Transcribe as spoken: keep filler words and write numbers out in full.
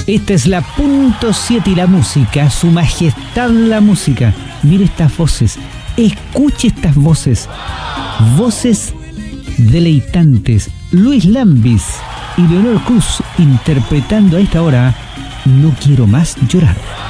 Esta es la punto siete y la música, su majestad la música. Mire estas voces, escuche estas voces, voces deleitantes. Luis Lambis y Leonor Cruz interpretando a esta hora No quiero más llorar.